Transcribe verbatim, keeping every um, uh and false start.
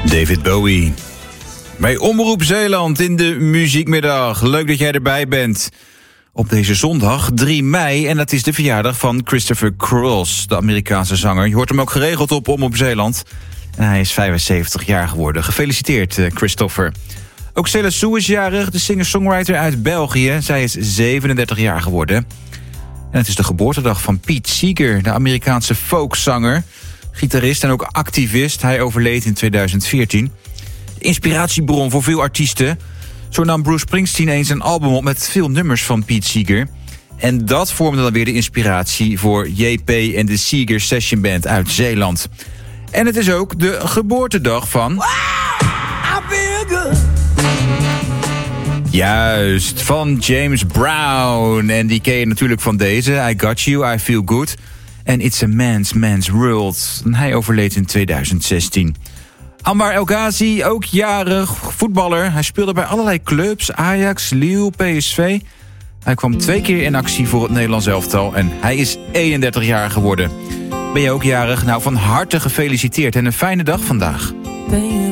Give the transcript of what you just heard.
David Bowie. Bij Omroep Zeeland in de Muziekmiddag. Leuk dat jij erbij bent. Op deze zondag drie mei, en dat is de verjaardag van Christopher Cross, de Amerikaanse zanger. Je hoort hem ook geregeld op Omroep Zeeland. En hij is vijfenzeventig jaar geworden. Gefeliciteerd, Christopher. Ook Céla Sou is jarig, de singer-songwriter uit België. Zij is zevenendertig jaar geworden. En het is de geboortedag van Pete Seeger, de Amerikaanse folkzanger, gitarist en ook activist. Hij overleed in tweeduizend veertien. Inspiratiebron voor veel artiesten. Zo nam Bruce Springsteen eens een album op met veel nummers van Pete Seeger. En dat vormde dan weer de inspiratie voor J P en de Seeger Session Band uit Zeeland. En het is ook de geboortedag van... Wow, I feel good. Juist, van James Brown. En die ken je natuurlijk van deze. I Got You, I Feel Good. En It's a Man's Man's World. En hij overleed in tweeduizend zestien. Anwar El Ghazi, ook jarig, voetballer. Hij speelde bij allerlei clubs, Ajax, Lille, P S V. Hij kwam twee keer in actie voor het Nederlands elftal en hij is eenendertig jaar geworden. Ben je ook jarig? Nou, van harte gefeliciteerd en een fijne dag vandaag.